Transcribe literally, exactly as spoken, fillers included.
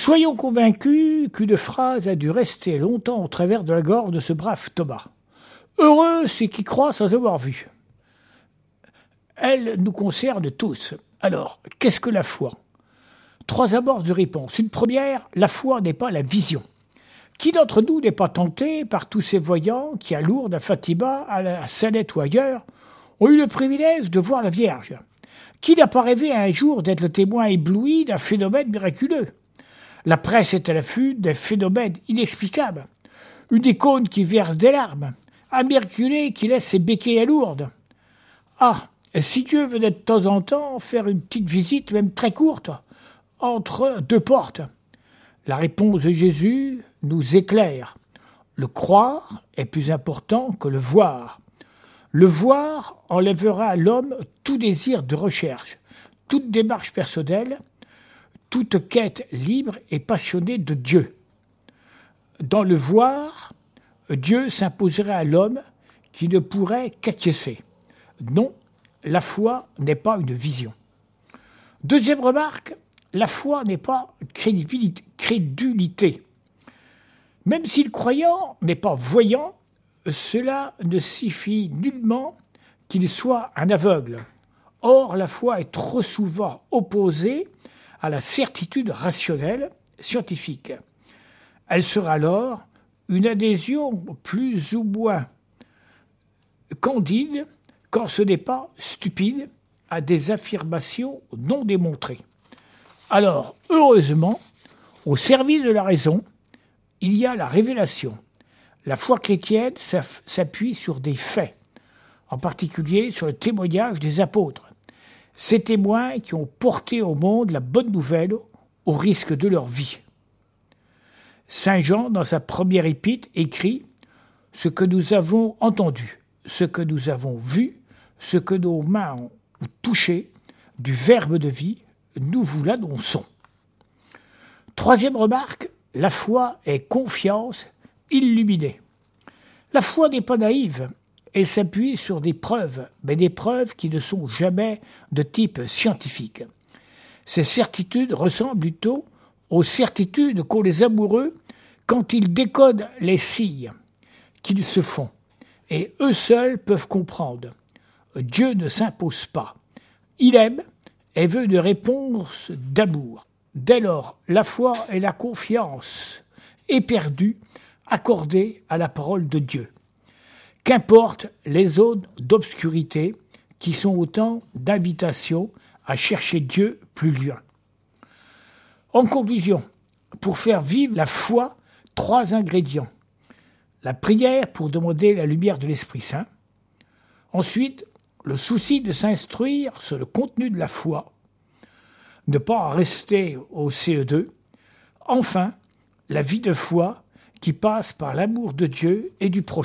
Soyons convaincus qu'une phrase a dû rester longtemps au travers de la gorge de ce brave Thomas. Heureux ceux qui croient sans avoir vu. Elle nous concerne tous. Alors, qu'est-ce que la foi ? Trois abords de réponse. Une première, la foi n'est pas la vision. Qui d'entre nous n'est pas tenté par tous ces voyants qui, à Lourdes, à Fatima, à la Salette ou ailleurs, ont eu le privilège de voir la Vierge ? Qui n'a pas rêvé un jour d'être le témoin ébloui d'un phénomène miraculeux ? La presse est à l'affût des phénomènes inexplicables. Une icône qui verse des larmes, un miraculé qui laisse ses béquilles à Lourdes. Ah, si Dieu venait de temps en temps faire une petite visite, même très courte, entre deux portes. La réponse de Jésus nous éclaire. Le croire est plus important que le voir. Le voir enlèvera à l'homme tout désir de recherche, toute démarche personnelle, toute quête libre et passionnée de Dieu. Dans le voir, Dieu s'imposerait à l'homme qui ne pourrait qu'acquiescer. Non, la foi n'est pas une vision. Deuxième remarque, la foi n'est pas crédulité. Même si le croyant n'est pas voyant, cela ne signifie nullement qu'il soit un aveugle. Or, la foi est trop souvent opposée à la certitude rationnelle, scientifique. Elle sera alors une adhésion plus ou moins candide, quand ce n'est pas stupide, à des affirmations non démontrées. Alors, heureusement, au service de la raison, il y a la révélation. La foi chrétienne s'appuie sur des faits, en particulier sur le témoignage des apôtres. Ces témoins qui ont porté au monde la bonne nouvelle au risque de leur vie. Saint Jean, dans sa première épître, écrit « Ce que nous avons entendu, ce que nous avons vu, ce que nos mains ont touché, du Verbe de vie, nous vous l'annonçons. » Troisième remarque, la foi est confiance illuminée. La foi n'est pas naïve, elle s'appuie sur des preuves, mais des preuves qui ne sont jamais de type scientifique. Ces certitudes ressemblent plutôt aux certitudes qu'ont les amoureux quand ils décodent les signes qu'ils se font, et eux seuls peuvent comprendre. Dieu ne s'impose pas. Il aime et veut une réponse d'amour. Dès lors, la foi et la confiance éperdue accordées à la parole de Dieu. Qu'importe les zones d'obscurité qui sont autant d'invitations à chercher Dieu plus loin. En conclusion, pour faire vivre la foi, trois ingrédients. La prière pour demander la lumière de l'Esprit Saint. Ensuite, le souci de s'instruire sur le contenu de la foi. Ne pas rester au C E deux. Enfin, la vie de foi qui passe par l'amour de Dieu et du prochain.